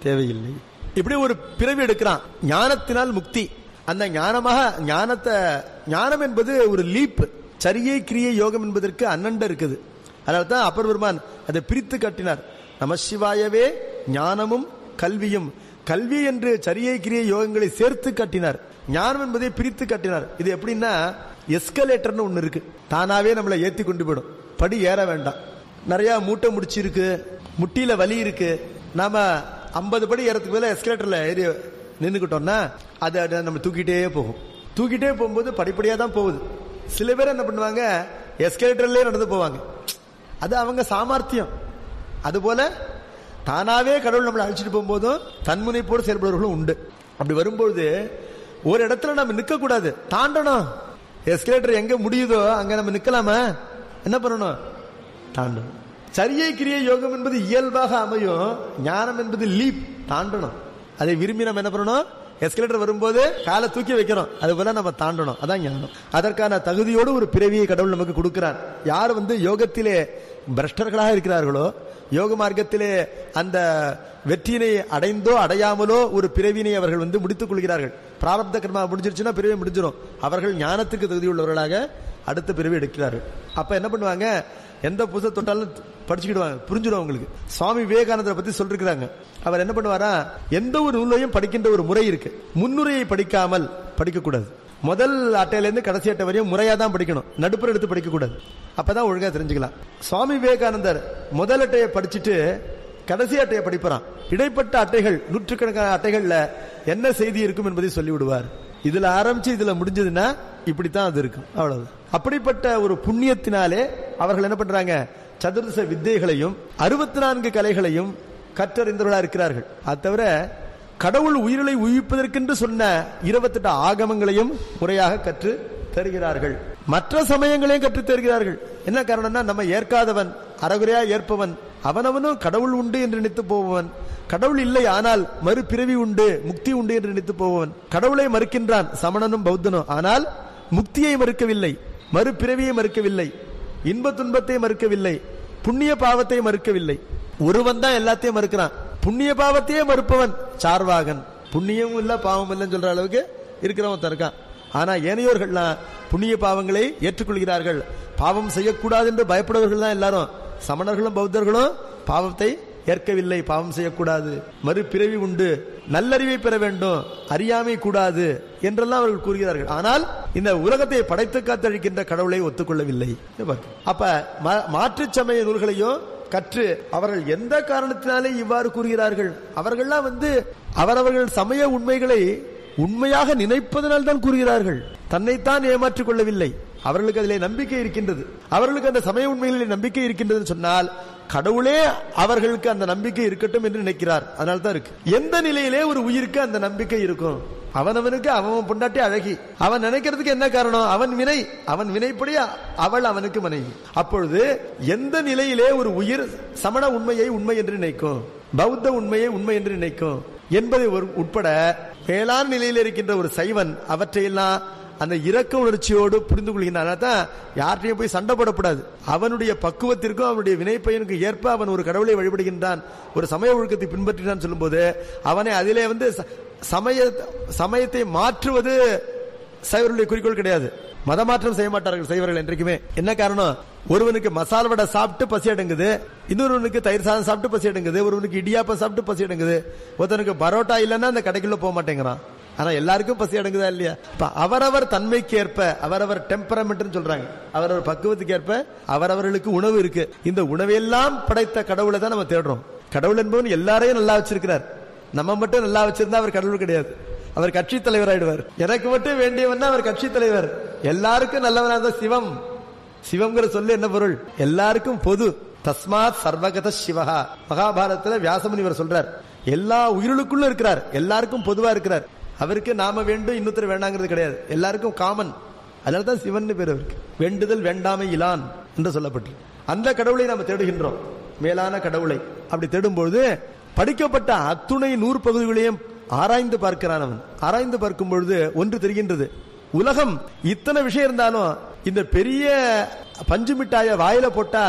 தேவையில்லை. இப்படி ஒரு பிறவி எடுக்கிறான். ஞானத்தினால் முக்தி. அந்த ஞானம் என்பது ஒரு லீப். சரியை கிரியை யோகம் என்பதற்கு அண்ணண்ட இருக்குது. அதனால்தான் அப்பர் பெருமான் அதை பிரித்து காட்டினார். நமசிவாயவே ஞானமும் கல்வியும். கல்வி என்று சரியை கிரியை யோகங்களை சேர்த்து காட்டினார். ஞானம் என்பதை பிரித்து காட்டினார். இது எப்படின்னா, எஸ்கலேட்டர்னு ஒண்ணு இருக்கு. தானாவே நம்மளை ஏத்தி கொண்டு போயிடும். படி ஏற வேண்டாம். நிறைய மூட்டை முடிச்சு இருக்கு, முட்டியில வலி இருக்கு. நாம 50 படி ஏறதுக்கு மேல எஸ்கலேட்டர்ல ஏறி நின்றுக்கிட்டோம்னா அது நம்ம தூக்கிட்டே போகும். தூக்கிட்டே போகும்போது படிப்படியா தான் போகுது. சில பேர் என்ன பண்ணுவாங்க, எஸ்கலேட்டர்லயே நடந்து போவாங்க. அது அவங்க சாமர்த்தியம். அதுபோல தானாவே கடவுள் நம்மளை அழைச்சிட்டு போகும்போதும் தன்முனைப்போடு செயல்படுவர்களும் உண்டு. அப்படி வரும்போது ஒரு இடத்துல நம்ம நிக்க கூடாது, தாண்டணும். எஸ்கலேட்டர் எங்க முடியுதோ அங்க நம்ம நிக்கலாமா? என்ன பண்ணணும்? தாண்டணும். சரியை கிரியை யோகம் என்பது இயல்பாக அமையும். ஞானம் என்பது லீப், தாண்டணும். அதை விரும்பி நம்ம என்ன பண்ணணும்? எஸ்கலேட்டர் வரும்போது காலை தூக்கி வைக்கிறோம், அது போல நம்ம தாண்டணும். அதான் ஞானம். அதற்கான தகுதியோடு ஒரு பிறவியை கடவுள் நமக்கு கொடுக்கிறார். யார் யோகத்திலே பிரஷ்டர்களாக இருக்கிறார்களோ, யோக மார்க்கத்திலே அந்த வெற்றியினை அடைந்தோ அடையாமலோ ஒரு பிறவினை அவர்கள் முடித்துக் கொள்கிறார்கள். பிராரப்த கர்மா முடிஞ்சிருச்சுன்னா பிறவி முடிஞ்சிடும். அவர்கள் ஞானத்துக்கு தகுதி உள்ளவர்களாக அடுத்த பிறவி எடுக்கிறார்கள். அப்ப என்ன பண்ணுவாங்க, எந்த புத்தகத்தை தொட்டாலும் படிச்சுக்கிடுவாங்க, புரிஞ்சிடும் அவங்களுக்கு. சுவாமி விவேகானந்தரை பத்தி சொல்லிருக்கிறாங்க. அவர் என்ன பண்ணுவாரா, எந்த ஒரு நூலையும் படிக்கின்ற ஒரு முறை இருக்கு. முன்னுரையை படிக்காமல் படிக்க கூடாது. முதல் அட்டையில இருந்து கடைசி அட்டை வரையும் முறையா தான் படிக்கணும். நடுப்புற எடுத்து படிக்க கூடாது. அப்பதான் ஒழுங்கா தெரிஞ்சுக்கலாம். சுவாமி விவேகானந்தர் முதல் அட்டையை படிச்சுட்டு கடைசி அட்டையை படிப்பாராம். இடைப்பட்ட அட்டைகள், நூற்றுக்கணக்கான அட்டைகள்ல என்ன செய்தி இருக்கும் என்பதை சொல்லி விடுவார். இதுல ஆரம்பிச்சு இதுல முடிஞ்சதுன்னா இப்படித்தான் அது இருக்கும், அவ்வளவு. அப்படிப்பட்ட ஒரு புண்ணியத்தினாலே அவர்கள் என்ன பண்றாங்க, சதுர்தச வித்தைகளையும் 64 கலைகளையும் கற்றறிந்தவர்களா இருக்கிறார்கள். அது தவிர கடவுள் உயிர்களை உயிர்ப்பதற்கென்று சொன்ன 28 ஆகமங்களையும் முறையாக கற்று தருகிறார்கள். மற்ற சமயங்களையும் கற்றுத் தருகிறார்கள். என்ன காரணம்னா, நம்ம ஏற்காதவன், அறகுறையா ஏற்பவன், அவனவனும் கடவுள் உண்டு என்று நினைத்து போபவன், கடவுள் இல்லை ஆனால் மறுபிறவி உண்டு, முக்தி உண்டு என்று நினைத்து போபவன், கடவுளை மறுக்கின்றான் சமணனும் பௌத்தனும், ஆனால் முக்தியை மறுக்கவில்லை, மறுபிறவியை மறுக்கவில்லை, இன்ப துன்பத்தை மறுக்கவில்லை, புண்ணிய பாவத்தை மறுக்கவில்லை. ஒருவன் தான் எல்லாத்தையும் மறுக்கிறான். புண்ணிய பாவத்தையே மறுப்பவன் சார்வாகன். புண்ணியமும் இல்ல பாவம் இல்லைன்னு சொல்ற அளவுக்கு இருக்கிறவன் இருக்கான். ஆனா ஏனையோர்கள்லாம் புண்ணிய பாவங்களை ஏற்றுக்கொள்கிறார்கள். பாவம் செய்யக்கூடாது என்று பயப்படுவர்கள் தான் எல்லாரும். சமணர்களும் பௌத்தர்களும் பாவத்தை ஏற்கவில்லை. பாவம் செய்யக்கூடாது, மறுபிறவி உண்டு, நல்லறிவை பெற வேண்டும், அறியாமை கூடாது என்றெல்லாம் அவர்கள் கூறுகிறார்கள். ஆனால் இந்த உலகத்தை படைத்து காத்தழிக்கின்ற கடவுளை ஒத்துக்கொள்ளவில்லை. அப்ப மாற்று சமய நூல்களையும் கற்று அவர்கள் எந்த காரணத்தினாலே இவ்வாறு கூறுகிறார்கள்? அவர்கள்லாம் அவரவர்கள் சமய உண்மைகளை உண்மையாக நினைப்பதனால் தான் கூறுகிறார்கள். தன்னைத்தான் ஏமாற்றிக் கொள்ளவில்லை. அவர்களுக்கு அதிலே நம்பிக்கை இருக்கின்றது. அவர்களுக்கு அந்த சமய உண்மைகளில் நம்பிக்கை இருக்கின்றது சொன்னால் கடவுளே அவர்களுக்கு அந்த நம்பிக்கை இருக்கட்டும் என்று நினைக்கிறார். அதனால தான் இருக்கு. எந்த நிலையிலே ஒரு உயிருக்கு அந்த நம்பிக்கை இருக்கும்? அவனவனுக்கு அவன் பொண்டாட்டி அழகி, அவன் நினைக்கிறதுக்கு என்ன காரணம்? அவன் வினைப்படி அவள் அவனுக்கு மனைவி. அப்பொழுது எந்த நிலையிலே ஒரு உயிர் சமண உண்மையை உண்மை என்று நினைக்கும், பௌத்த உண்மையை உண்மை என்று நினைக்கும் என்பதை உட்பட மேலான நிலையில் இருக்கின்ற ஒரு சைவன் அவற்றையெல்லாம் அந்த இரக்க உணர்ச்சியோடு புரிந்து கொள்கின்றான். யார்கிட்டையும் போய் சண்டை போடக்கூடாது. அவனுடைய பக்குவத்திற்கும் அவனுடைய வினைப்பயனுக்கு ஏற்ப அவன் ஒரு கடவுளை வழிபடுகின்றான், ஒரு சமய ஒழுக்கத்தை பின்பற்றினான் சொல்லும் போது அவனை அதிலே சமயத்தை மாற்றுவது சைவர்களுடைய குறிக்கோள் கிடையாது. மதமாற்றம் செய்ய மாட்டார்கள் சைவர்கள் என்றைக்குமே. என்ன காரணம்? ஒருவனுக்கு மசால் வடை சாப்பிட்டு பசி அடங்குது, இன்னொருவனுக்கு தயிர் சாதம் சாப்பிட்டு பசி அடங்குது, ஒருவனுக்கு இடியாப்பம் சாப்பிட்டு பசி அடங்குது, ஒருத்தனுக்கு பரோட்டா இல்லைன்னா அந்த கடைக்குள்ள போக மாட்டேங்கிறான். ஆனா எல்லாருக்கும் பசி அடங்குதா இல்லையா? அவரவர் தன்மைக்கு ஏற்ப, அவரவர் டெம்பரமெண்ட் சொல்றாங்க, அவரவர் பக்குவத்துக்கு ஏற்ப அவரவர்களுக்கு உணவு இருக்கு. இந்த உணவெல்லாம் படைத்த கடவுளை தான் நம்ம தேடுறோம். கடவுள் என்பவன் எல்லாரையும் நல்லா வச்சிருக்கிறார். நம்ம மட்டும் நல்லா வச்சிருந்தா அவர் கடவுள் கிடையாது, அவர் கட்சி தலைவர் ஆயிடுவார். எனக்கு மட்டும் வேண்டியவன் அவர் கட்சி தலைவர். எல்லாருக்கும் நல்லவனா இருந்தா சிவம். சிவம்ங்கிற சொல்லு என்ன பொருள்? எல்லாருக்கும் பொது. தஸ்மாத் சர்வகத சிவஹா. மகாபாரதத்துல வியாசமுனிவர் சொல்றார், எல்லா உயிர்களுக்குள்ள இருக்கிறார், எல்லாருக்கும் பொதுவா இருக்கிறார். அவருக்கு நாம வேண்டும் இன்னொருத்தர் வேண்டாங்கிறது கிடையாது, எல்லாருக்கும் காமன். அதனாலதான் சிவன் பேர் அவருக்கு. வேண்டுதல் வேண்டாமை இலான் என்று சொல்லப்பட்டு அந்த கடவுளை நாம தேடுகின்றோம், மேலான கடவுளை. அப்படி தேடும்பொழுது படிக்கப்பட்ட அத்துணை 100 பகுதிகளையும் ஆராய்ந்து பார்க்கிறான் அவன். ஆராய்ந்து பார்க்கும் பொழுது ஒன்று தெரிகின்றது, உலகம் இத்தனை விஷயம் இருந்தாலும் இந்த பெரிய பஞ்சு மிட்டாய வாயில போட்டா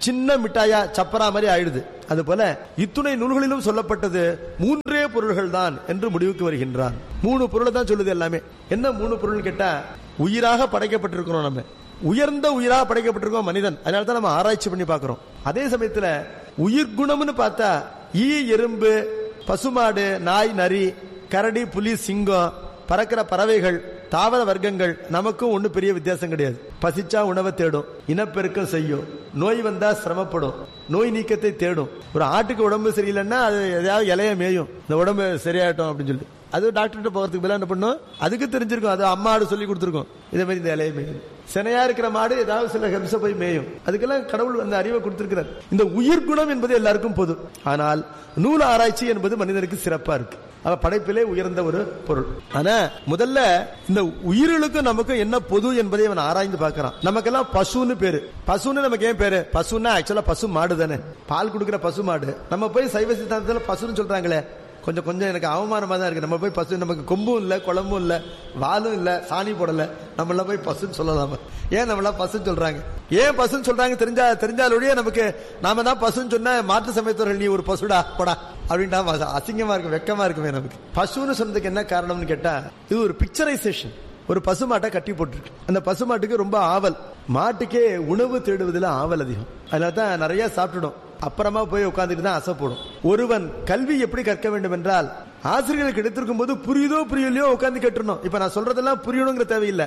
சின்ன மிட்டாயா சப்பரா மாதிரி ஆயிடுது. அது போல இத்துணை நூல்களிலும் சொல்லப்பட்டது 3 பொருள்கள் தான் என்று முடிவுக்கு வருகின்றான். 3 பொருளை தான் சொல்லுது எல்லாமே. என்ன 3 பொருள் கேட்டா, உயிராக படைக்கப்பட்டிருக்கிறோம், நம்ம உயர்ந்த உயிராக படைக்கப்பட்டிருக்கோம் மனிதன். அதனால தான் நம்ம ஆராய்ச்சி பண்ணி பார்க்கிறோம். அதே சமயத்துல உயிர் குணம்னு பார்த்தா ஈ, எறும்பு, பசுமாடு, நாய், நரி, கரடி, புலி, சிங்கம், பறக்கிற பறவைகள், தாவர வர்க்கங்கள் நமக்கும் ஒன்னும் பெரிய வித்தியாசம் கிடையாது. பசிச்சா உணவை தேடும், இனப்பெருக்கம் செய்யும், நோய் வந்தா சிரமப்படும், நோய் நீக்கத்தை தேடும். ஒரு ஆட்டுக்கு உடம்பு சரியில்லைன்னா அது எதையாவது இலைய மேயும், இந்த உடம்பு சரியாயிட்டோம் அப்படின்னு சொல்லி. அது டாக்டர்கிட்ட போகிறதுக்கு பதிலாக என்ன பண்ணும், அதுக்கு தெரிஞ்சிருக்கும், அது அம்மா ஆடு சொல்லி கொடுத்துருக்கோம், இதே மாதிரி இந்த இலைய மேயும். சினையா இருக்கிற மாடு ஏதாவது சில ஹெம்ச போய் மேயும். அதுக்கெல்லாம் கடவுள் அந்த அறிவை கொடுத்திருக்கிறார். இந்த உயிர் குணம் என்பது எல்லாருக்கும் பொது. ஆனால் நூல் ஆராய்ச்சி என்பது மனிதனுக்கு சிறப்பா இருக்கு. அவ படைப்பிலே உயர்ந்த ஒரு பொருள். ஆனா முதல்ல இந்த உயிர்களுக்கும் நமக்கும் என்ன பொது என்பதை அவன் ஆராய்ந்து பார்க்கிறான். நமக்கெல்லாம் பசுன்னு பேரு. பசுன்னு நமக்கு ஏன் பேரு? பசுன்னா ஆக்சுவலா பசு மாடு தானே, பால் கொடுக்கிற பசு மாடு. நம்ம போய் சைவ சித்தாந்தத்துல பசுன்னு சொல்றாங்களே, கொஞ்சம் எனக்கு அவமானமா தான் இருக்கு. நம்ம போய் பசு, நமக்கு கொம்பும் இல்ல, குளமும் இல்ல, வாலும் இல்ல, சாணி போடல, நம்மள போய் பசுன்னு சொல்லலாமா? ஏன் நம்மள பசுன்னு சொல்றாங்க? ஏன் பசுன்னு சொல்றாங்க தெரிஞ்சாலுடைய நமக்கு நாம தான் பசுன்னு சொன்ன மாற்று சமயத்தவர்கள் நீ ஒரு பசுடா போடா அப்படின்டா அசிங்கமா இருக்கும், வெக்கமா இருக்குமே நமக்கு. பசுன்னு சொன்னதுக்கு என்ன காரணம்னு கேட்டா, இது ஒரு பிக்சரைசேஷன். ஒரு பசுமாட்டை கட்டி போட்டுருக்கு. அந்த பசுமாட்டுக்கு ரொம்ப ஆவல், மாட்டுக்கே உணவு தேடுவதில் ஆவல் அதிகம். அதனால தான் நிறைய சாப்பிட்டுடும், அப்புறமா போய் உட்கார்ந்துட்டு தான் அசை போடும். ஒருவன் கல்வி எப்படி கற்க வேண்டும் என்றால், ஆசிரியர்களுக்கு எடுத்திருக்கும் போது புரியுதோ புரியலையோ உட்கார்ந்து கேட்டுறணும். இப்ப நான் சொல்றதெல்லாம் புரியணுங்கிற தேவையில்லை.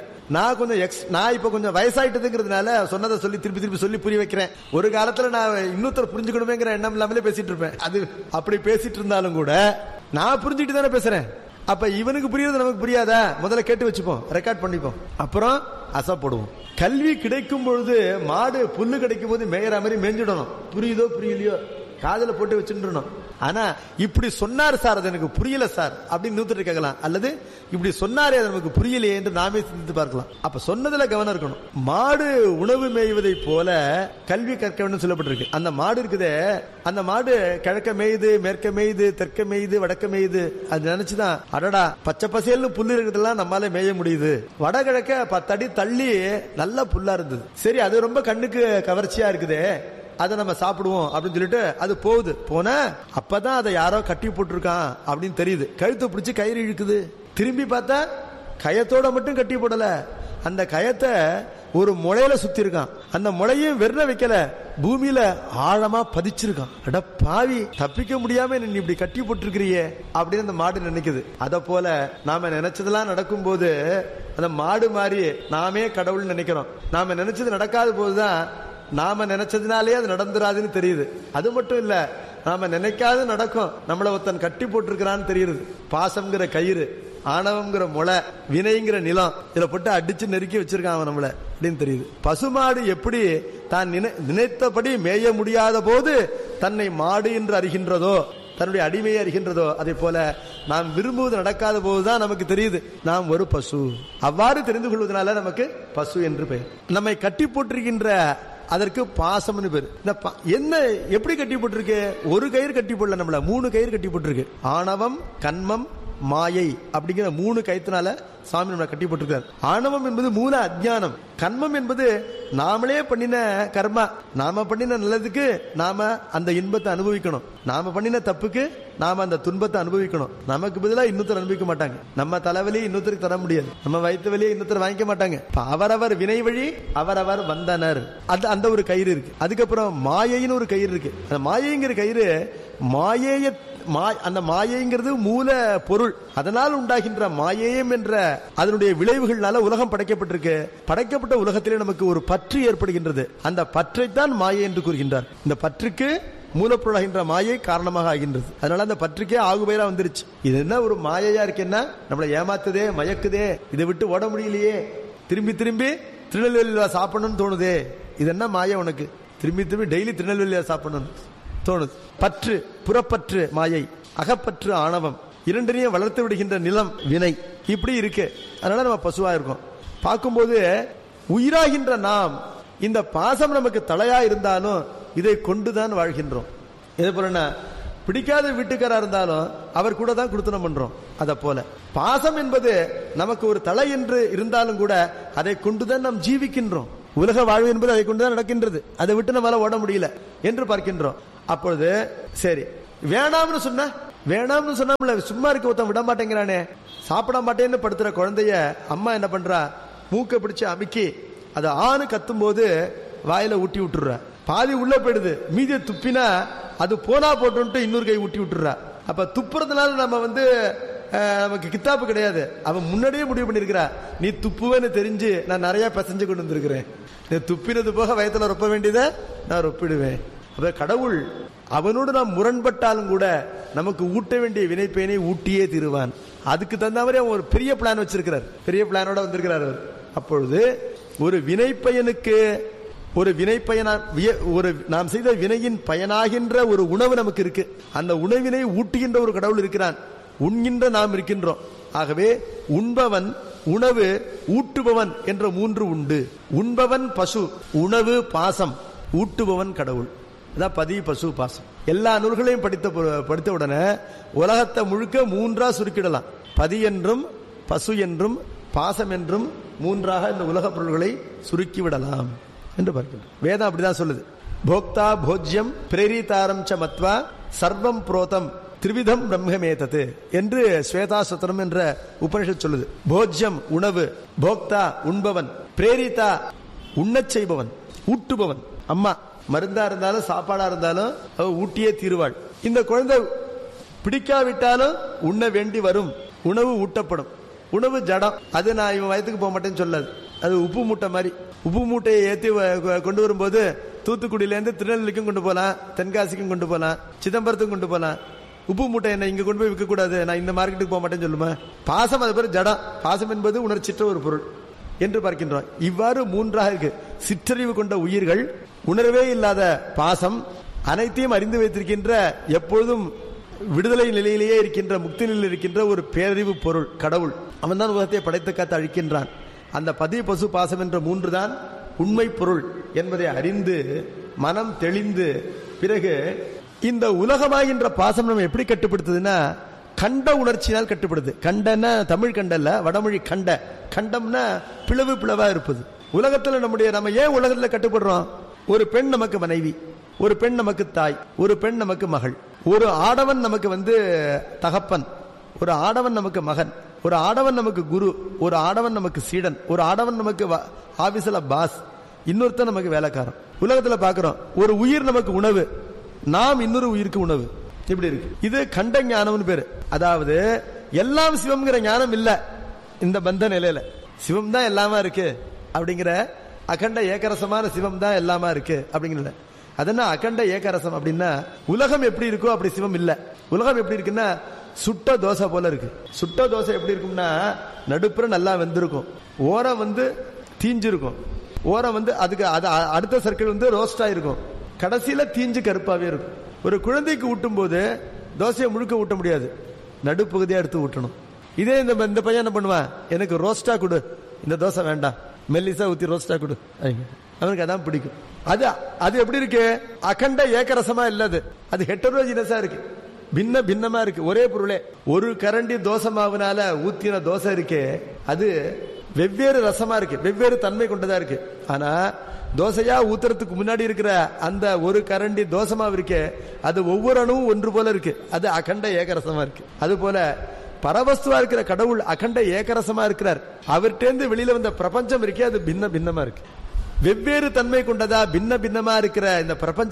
நான் இப்ப கொஞ்சம் வயசாயிட்டதுங்கிறதுனால சொன்னதை சொல்லி திருப்பி சொல்லி புரிய வைக்கிறேன். ஒரு காலத்துல நான் இன்னொருத்தர் புரிஞ்சுக்கணுமேங்கிற எண்ணம் இல்லாமலே பேசிட்டு இருப்பேன். அது அப்படி பேசிட்டு இருந்தாலும் கூட நான் புரிஞ்சுட்டு தானே பேசுறேன். அப்ப இவனுக்கு புரியுறது நமக்கு புரியாதா? முதல்ல கேட்டு வச்சுப்போம், ரெக்கார்ட் பண்ணிப்போம், அப்புறம் அசை போடுவோம். கல்வி கிடைக்கும் பொழுது மாடு புல்லு கிடைக்கும் போது மேயற மாதிரி மேஞ்சிடணும். புரியுதோ புரியலையோ காதல போட்டு வச்சுடணும். ஆனா இப்படி சொன்னார் சார், அது எனக்கு புரியல சார் அப்படின்னு நூத்திட்டு கேட்கலாம். அல்லது இப்படி சொன்னாரே அது நமக்கு புரியலையே என்று நாமே சிந்தித்து பார்க்கலாம். அப்ப சொன்னதுல கவனம் இருக்கணும். மாடு உணவு மேய்வதை போல கல்வி கற்க வேண்டும் சொல்லப்பட்டிருக்கு. அந்த மாடு இருக்குதே, அந்த மாடு கிழக்க மேயுது, மேற்க மேயுது, தெற்க மேயுது, வடக்க மேயுது. அது நினைச்சுதான் அடடா பச்சை பசேல்னு புல்லு இருக்கிறதெல்லாம் நம்மளால மேய முடியுது. வடகிழக்க 10 அடி தள்ளி நல்ல புல்லா இருந்தது. சரி, அது ரொம்ப கண்ணுக்கு கவர்ச்சியா இருக்குதே, அதை நம்ம சாப்பிடுவோம் அப்படின்னு சொல்லிட்டு அது போகுது. போன அப்பதான் அதை யாரோ கட்டி போட்டிருக்கான் அப்படின்னு தெரியுது. கழுத்தை பிடிச்சி கயிறு இழுக்குது. திரும்பி பார்த்தா கயத்தோட மட்டும் கட்டி போடல, அந்த கயத்தை ஒரு முளையில சுத்தி இருக்கான். அந்த முளையும் வெற வைக்கல, பூமியில ஆழமா பதிச்சிருக்கான். அட பாவி, தப்பிக்க முடியாம நீ இப்படி கட்டி போட்டிருக்கிறியே அப்படின்னு அந்த மாடு நினைக்குது. அத போல நாம நினைச்சதெல்லாம் நடக்கும் போது அந்த மாடு மாதிரி நாமே கடவுள் நினைக்கிறோம். நாம நினைச்சது நடக்காத போதுதான் நாம நினைச்சதுனாலே அது நடந்துராதுன்னு தெரியுது. அது மட்டும் இல்ல, நாம நினைக்காது நடக்கும், நம்மள ஒருத்தன் கட்டி போட்டிருக்கிறான்னு தெரியுது. பாசம்ங்கிற கயிறு, ஆணவம்ங்கிற முளை, வினைங்கிற நிலம், இதுல போட்டு அடிச்சு நெருக்கி வச்சிருக்கான் அவன் நம்மள அப்படின்னு தெரியுது. பசுமாடு எப்படி தான் நினைத்தபடி மேய முடியாத போது தன்னை மாடு என்று அறிகின்றதோ, தன்னுடைய அடிமையை அறிகின்றதோ, அதே போல நாம் விரும்புவது நடக்காத போதுதான் நமக்கு தெரியுது நாம் ஒரு பசு. அவ்வாறு தெரிந்து கொள்வதனால நமக்கு பசு என்று பெயர். நம்மை கட்டி போட்டிருக்கின்ற அதற்கு பாசம்னு பேரு. என்ன எப்படி கட்டி போட்டிருக்கு? ஒரு கயிறு கட்டி போடல, நம்மள 3 கயிறு கட்டி போட்டிருக்கு. ஆணவம், கன்மம், மாயை அப்படிங்கிற 3 கயிற்றுனால சாமி நம்மளை கட்டி போட்டிருக்காரு. ஆணவம் என்பது மூல அஜ்ஞானம். கன்மம் என்பது நாமளே பண்ணின கர்மா. நாம பண்ணின நல்லதுக்கு நாம அந்த இன்பத்தை அனுபவிக்கணும், நாம பண்ணின தப்புக்கு நாம அந்த துன்பத்தை அனுபவிக்கணும். நமக்கு பதிலாக இன்னொருத்தர் அனுபவிக்க மாட்டாங்க. நம்ம தலைவலியை இன்னொருத்தருக்கு தர முடியாது, நம்ம வயிற்று வலியை இன்னொருத்தர் வாங்கிக்க மாட்டாங்க. அவரவர் வினை வழி அவரவர் வந்தனர், அந்த ஒரு கயிறு இருக்கு. அதுக்கப்புறம் மாயைன்னு ஒரு கயிறு இருக்கு. அந்த மாயைங்கிற கயிறு அந்த மாயைங்கிறது மூல பொருள். அதனால் உண்டாகின்ற மாயேயம் என்ற அதனுடைய விளைவுகள்னால உலகம் படைக்கப்பட்டிருக்கு. படைக்கப்பட்ட உலகத்திலே நமக்கு ஒரு பற்று ஏற்படுகின்றது. அந்த பற்றைத்தான் மாயை என்று கூறுகின்றார். இந்த பற்றுக்கு மூலப்பொருளாகின்ற மாயை காரணமாக ஆகின்றது. அதனால அந்த பற்றுக்கே ஆகுபெயரா வந்துருச்சு. இது என்ன ஒரு மாயையா இருக்குன்னா, நம்மளை ஏமாத்துதே, மயக்குதே, இதை விட்டு ஓட முடியலையே, திரும்பி திரும்பி திருநெல்வேலியில சாப்பிடணும்னு தோணுதே, இது என்ன மாயை உனக்கு? திரும்பி திரும்பி டெய்லி திருநெல்வேலியில சாப்பிடணும் தோணுது. பற்று, புறப்பற்று மாயை, அகப்பற்று ஆணவம், இரண்டரையும் வளர்த்து விடுகின்ற நிலம் வினை. இப்படி இருக்கு. அதனால நம்ம பசுவா இருக்கோம். பார்க்கும்போது உயிராகின்ற நாம் இந்த பாசம் நமக்கு தலையா இருந்தாலும் இதை கொண்டுதான் வாழ்கின்றோம். இதே போல பிடிக்காத வீட்டுக்காரா இருந்தாலும் அவர் கூட தான் கொடுத்தனம் பண்றோம். அத போல பாசம் என்பது நமக்கு ஒரு தலை என்று இருந்தாலும் கூட அதை கொண்டுதான் நாம் ஜீவிக்கின்றோம். உலக வாழ்வு என்பது அதை கொண்டுதான் நடக்கின்றது. அதை விட்டு நம்மளால ஓட முடியல என்று பார்க்கின்றோம். அப்பொழுது சரி வேணாம்னு சொன்னா சும்மா இருக்க ஒருத்தன் விட மாட்டேங்கிறானே, சாப்பிட மாட்டேன்னு படுத்துற குழந்தைய அம்மா என்ன பண்றா, மூக்க பிடிச்சு அமுக்கி அதை ஆணு கத்தும் போது வாயில ஊட்டி விட்டுறா. பாதி உள்ள போயிடுது, மீதியை துப்பினா அது போனா போட்டு இன்னொரு கை ஊட்டி விட்டுறா. அப்ப துப்புறதுனால நம்ம நமக்கு கித்தாப்பு கிடையாது. அவன் முன்னாடியே முடிவு பண்ணிருக்கிறா, நீ துப்புவேன்னு தெரிஞ்சு நான் நிறைய பசஞ்சு கொண்டு வந்திருக்கிறேன், நீ துப்பினது போக வயத்துல ரொப்ப வேண்டியதை நான் ரொப்பிடுவேன். அப்ப கடவுள் அவனோடு நாம் முரண்பட்டாலும் கூட நமக்கு ஊட்ட வேண்டிய வினைப்பயனை ஊட்டியே தீருவான். அதுக்கு தகுந்த மாதிரி அவன் ஒரு பெரிய பிளான் வச்சிருக்கிறார், பெரிய பிளானோட வந்திருக்கிறார் அவர். அப்பொழுது ஒரு வினைப்பயனுக்கு நாம் செய்த வினையின் பயனாகின்ற ஒரு உணவு நமக்கு இருக்கு. அந்த உணவினை ஊட்டுகின்ற ஒரு கடவுள் இருக்கிறான், உண்கின்ற நாம் இருக்கின்றோம். ஆகவே உண்பவன், உணவு, ஊட்டுபவன் என்ற 3 உண்டு. உண்பவன் பசு, உணவு பாசம், ஊட்டுபவன் கடவுள். அதான் பதி பசு பாசம். எல்லா நூல்களையும் படித்த உடனே உலகத்தை முழுக்க 3ஆ சுருக்கிடலாம். பதி என்றும் பசு என்றும் பாசம் என்றும் 3ஆக இந்த உலக பொருள்களை சுருக்கி விடலாம் என்று பார்க்கிறோம். வேதம் அப்படிதான் சொல்லுது. போக்தா போஜ்யம் பிரேரிதாரம் ச மத்வா சர்வம் புரோதம் திரிவிதம் பிரம்மேதது என்று ஸ்வேதாசத்திரம் என்ற உபனிஷத் சொல்லுது. போஜ்யம் உணவு, போக்தா உண்பவன், பிரேரிதா உண்ணச் செய்பவன், ஊட்டுபவன் அம்மா. மருந்தா இருந்தாலும் சாப்பாடா இருந்தாலும் அவ ஊட்டியே தீருவாள். இந்த குழந்தை பிடிக்காவிட்டாலும் உண்ண வேண்டி வரும். உணவு ஊட்டப்படும். உணவு ஜடம், அது நான் இவன் வயத்துக்கு போக மாட்டேன்னு சொல்லாது. அது உப்பு மூட்டை மாதிரி. உப்பு மூட்டையை ஏற்றி கொண்டு வரும்போது தூத்துக்குடியிலேருந்து திருநெல்வேலிக்கும் கொண்டு போகலாம், தென்காசிக்கும் கொண்டு போகலாம், சிதம்பரத்துக்கும் கொண்டு போகலாம். உப்பு மூட்டை என்ன இங்க கொண்டு போய் விற்க கூடாது, நான் இந்த மார்க்கெட்டுக்கு போக மாட்டேன்னு சொல்லுமா. பாசம் அது பேர் ஜடம். பாசம் என்பது உணர்ச்சிற்ற ஒரு பொருள் என்று பார்க்கின்றோம். இவ்வாறு 3ஆக இருக்கு. சிற்றறிவு கொண்ட உயிர்கள், உணர்வே இல்லாத பாசம், அனைத்தையும் அறிந்து வைத்திருக்கின்ற, எப்பொழுதும் விடுதலை நிலையிலேயே இருக்கின்ற, முக்தி நிலையில் இருக்கின்ற ஒரு பேரறிவு பொருள் கடவுள். அவன் தான் உலகத்தை படைத்து காத்து அழிக்கின்றான். அந்த பதி பசு பாசம் என்ற 3 தான் உண்மை பொருள் என்பதை அறிந்து மனம் தெளிந்து பிறகு இந்த உலகமாகின்ற பாசம் நம்ம எப்படி கட்டுப்படுத்துதுன்னா கண்ட உணர்ச்சியினால் கட்டுப்படுது. கண்டன்னா தமிழ் கண்டல்ல, வடமொழி கண்ட. கண்டம்னா பிளவா இருப்பது. உலகத்துல நம்ம ஏன் உலகத்துல கட்டுப்படுறோம்? ஒரு பெண் நமக்கு மனைவி, ஒரு பெண் நமக்கு தாய், ஒரு பெண் நமக்கு மகள், ஒரு ஆடவன் நமக்கு தகப்பன், ஒரு ஆடவன் நமக்கு மகன், ஒரு ஆடவன் நமக்கு குரு, ஒரு ஆடவன் நமக்கு சீடன், ஒரு ஆடவன் நமக்கு ஆபீஸ்ல பாஸ், இன்னொருத்தன் நமக்கு வேலைக்காரன். உலகத்துல பாக்குறோம் ஒரு உயிர் நமக்கு உணவு, நாம் இன்னொரு உயிருக்கு உணவு. இப்படி இருக்கு. இது கண்ட ஞானம்னு பேரு. அதாவது எல்லாம் சிவம்ங்கிற ஞானம் இல்ல. இந்த பந்த நிலையில சிவம் தான் எல்லாமா இருக்கு அப்படிங்கிற அகண்ட ஏகரசமான சிவம் தான் எல்லாமா இருக்கு அப்படிங்கிற. அதனா அகண்ட ஏகரசம் அப்படின்னா உலகம் எப்படி இருக்கோ அப்படி சிவம் இல்ல. உலகம் எப்படி இருக்குன்னா சுட்ட தோசை போல இருக்கு. சுட்ட தோசை எப்படி இருக்கும்னா நடுப்புற நல்லா வெந்திருக்கும், ஓரம் தீஞ்சிருக்கும், ஓரம் அதுக்கு அடுத்த சர்க்கிள் ரோஸ்டா இருக்கும், கடைசியில தீஞ்சு கருப்பாவே இருக்கும். ஒரு குழந்தைக்கு ஊட்டும் போது தோசையை முழுக்க ஊட்ட முடியாது, நடுப்பகுதியா எடுத்து ஊட்டணும். இதே இந்த பையன் என்ன பண்ணுவான், எனக்கு ரோஸ்டா கொடு, இந்த தோசை வேண்டாம், மெல்லிசா ஊத்தி ரோஸ்டா கொடு, அவனுக்கு அதான் பிடிக்கும். அது எப்படி இருக்கு? அகண்ட ஏகரசமா இல்லது, அது ஹெட்டரோஜினஸா இருக்கு, பின்னமா இருக்கு. ஒரே பொருளே ஒரு கரண்டி தோசை மாவுனால ஊத்தின தோசை இருக்கே, அது வெவ்வேறு ரசமா இருக்கு, வெவ்வேறு தன்மை கொண்டதா இருக்கு. ஆனா தோசையா ஊத்துறதுக்கு முன்னாடி இருக்கிற அந்த ஒரு கரண்டி தோசை மாவு இருக்கே, அது ஒவ்வொரு அணுவும் ஒன்று போல இருக்கு, அது அகண்ட ஏகரசமா இருக்கு. அது போல பரவஸ்துவா இருக்கிற கடவுள் அகண்ட ஏகரசமா இருக்கிறார். அவர்கிட்ட வெளியில வந்த பிரபஞ்சம் இருக்கே, அது பின்னமா இருக்கு, வெவ்வேறு தன்மை கொண்டதா பின்னமா இருக்கிற இந்த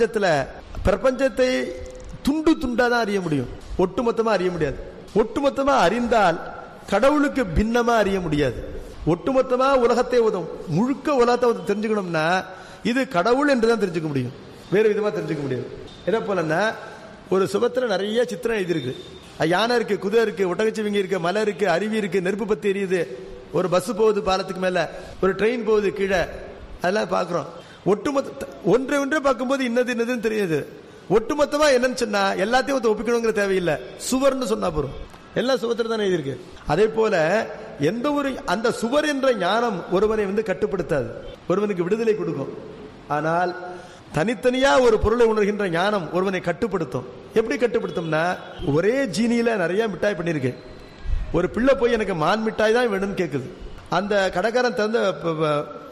பிரபஞ்சத்தை துண்டு துண்டா தான் அறிய முடியும், ஒட்டுமொத்தமா அறிய முடியாது. ஒட்டுமொத்தமா அறிந்தால் கடவுளுக்கு பின்னமா அறிய முடியாது. ஒட்டுமொத்தமா உலகத்தை முழுக்க உலகத்தை தெரிஞ்சுக்கணும்னா இது கடவுள் என்றுதான் தெரிஞ்சுக்க முடியும், வேறு விதமா தெரிஞ்சுக்க முடியாது. என்ன போலன்னா ஒரு சுபத்துல நிறைய சித்திரம் எழுதியிருக்கு, யானை இருக்கு, குதிரை இருக்கு, ஒட்டகச்சிவிங்கி இருக்கு, மலை இருக்கு, அருவி இருக்கு, நெருப்பு பத்தி எரியுது, ஒரு பஸ் போகுது பாலத்துக்கு மேல, ஒரு ட்ரெயின் போகுது கீழே, அதெல்லாம் பாக்குறோம். ஒட்டுமொத்த ஒன்றை பார்க்கும்போது இன்னதுன்னு தெரியுது. ஒட்டுமொத்தமா என்னன்னு சொன்னா எல்லாத்தையும் ஒப்பிக்கணுங்கிற தேவையில்லை, சுவர்னு சொன்னா போறோம், எல்லாம் சுவத்துல தானே எழுதியிருக்கு. அதே போல எந்த ஒரு அந்த சுவர் என்ற ஞானம் ஒருவனை கட்டுப்படுத்தாது, ஒருவனுக்கு விடுதலை கொடுக்கும். ஆனால் தனித்தனியா ஒரு பொருளை உணர்கின்ற ஞானம் ஒருவனை கட்டுப்படுத்தும். எப்படி கட்டுப்படுத்தும்னா, ஒரே ஜீனியில நிறைய மிட்டாய் பண்ணிருக்கு, ஒரு பிள்ளை போய் எனக்கு மான் மிட்டாய் தான் வேணும்னு கேட்குது, அந்த கடைக்காரன் தந்த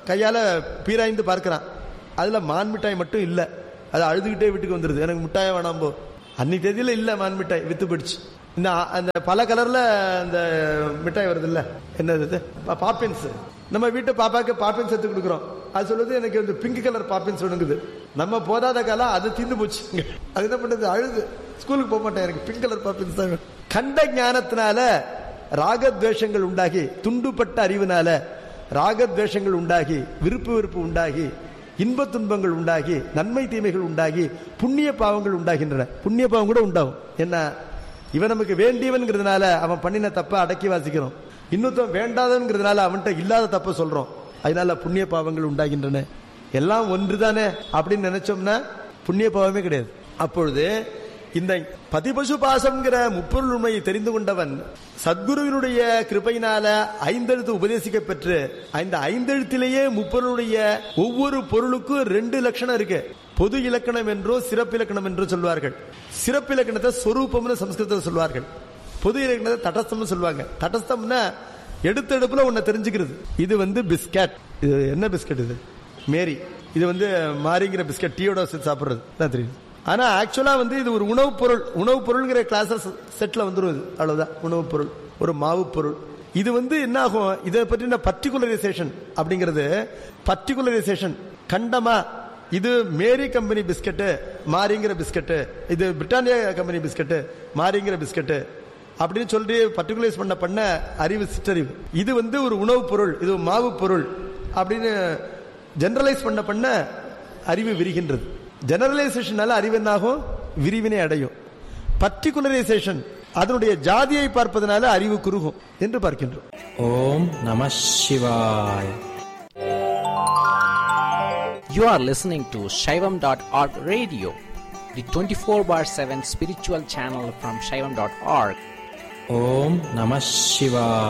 கையால பீராய்ந்து பார்க்கிறான். அதுல மான் மிட்டாய் மட்டும் இல்ல. அது அழுதுகிட்டே வீட்டுக்கு வந்துருது, எனக்கு மிட்டாய வேணாம் போ. அன்னைக்கு தேதியில இல்ல மான் மிட்டாய், வித்து போயிடுச்சு. இந்த அந்த பல கலர்ல அந்த மிட்டாய் வருது இல்ல, என்னது பாப்பின்ஸ். நம்ம வீட்டு பாப்பாக்கு பாப்பின்ஸ் எடுத்து கொடுக்குறோம். அது சொல்லுது எனக்கு வந்து பிங்க் கலர் பாப்பின்ஸ் வேணுங்குது. நம்ம போதாத காலம் அது தின்னு போச்சு. அது என்ன பண்றது, அழுது ஸ்கூலுக்கு போக மாட்டேன், எனக்கு பிங்க் கலர் பாப்பின்ஸ் தான். கண்ட ஞானத்தினால ராகத்வேஷங்கள் உண்டாகி, துண்டுபட்ட அறிவினால ராகத்வேஷங்கள் உண்டாகி, விருப்பு வெறுப்பு உண்டாகி, இன்ப துன்பங்கள் உண்டாகி, நன்மை தீமைகள் உண்டாகி, புண்ணிய பாவங்கள் உண்டாகின்றன. புண்ணிய பாவம் கூட உண்டாகும். என்ன, இவன் நமக்கு வேண்டியவன்கிறதுனால அவன் பண்ணின தப்ப அடக்கி வாசிக்கிறோம். இன்னொருத்தன் வேண்டாதவன்கிறதுனால அவன்கிட்ட இல்லாத தப்ப சொல்றோம். அதனால புண்ணிய பாவங்கள் உண்டாகின்றன. எல்லாம் ஒன்றுதானே அப்படின்னு நினைச்சோம்னா புண்ணிய பாவமே கிடையாது. அப்பொழுது இந்த பதிபசு பாசம்ங்கிற முப்பொருள் உண்மையை தெரிந்து கொண்டவன் சத்குருவினுடைய கிருபையினால ஐந்தெழுத்து உபதேசிக்க பெற்று, இந்த ஐந்தெழுத்திலேயே முப்பொருளுடைய ஒவ்வொரு பொருளுக்கும் 2 லட்சணம் இருக்கு. பொது இலக்கணம் என்றோ சிறப்பு இலக்கணம் என்றோ சொல்வார்கள். சிறப்பு இலக்கணத்தை சொரூபம்னு சம்ஸ்கிருதத்தில் சொல்வார்கள். பொது இலக்கணத்தை தடஸ்தம்னு சொல்லுவாங்க. தடஸ்தம்னா எடுத்தெடுப்புல உன்னை தெரிஞ்சுக்கிறது. இது வந்து பிஸ்கட். இது என்ன பிஸ்கட்? இது மேரி. இது வந்து மாரிங்கிற பிஸ்கட், டீயோட சாப்பிடுறது தான் தெரியுது. ஆனா ஆக்சுவலா வந்து இது ஒரு உணவுப் பொருள். உணவுப் பொருள்ங்கிற கிளாஸஸ் செட்ல வந்துடும். இது அவ்வளவுதான் உணவுப் பொருள், ஒரு மாவு பொருள். இது வந்து என்ன ஆகும், இதை பற்றின பர்டிகுலரைசேஷன் அப்படிங்கிறது, பர்டிகுலரைசேஷன் கண்டமா, இது மேரி கம்பெனி பிஸ்கட்டு மாரிங்கிற பிஸ்கட்டு, இது பிரிட்டானியா கம்பெனி பிஸ்கட்டு மாரிங்கிற பிஸ்கட்டு அப்படின்னு சொல்லி பர்டிகுலரைஸ் பண்ண அறிவு சிற்றறிவு. இது வந்து ஒரு உணவுப் பொருள், இது மாவு பொருள் அப்படின்னு ஜெனரலைஸ் பண்ண அறிவு விரிகின்றது. ஜெனரலைசேஷனால அறிவு என்னாகும், விரிவினை அடையும். பர்டிகுலரைசேஷன் அதனுடைய ஜாதியை பார்ப்பதனால அறிவு குறுகும் என்று பார்க்கின்றோம். ஓம் நம சிவாய. You are listening to Shaivam.org radio, the 24/7 spiritual channel from Shaivam.org. ஓம் நம சிவாய.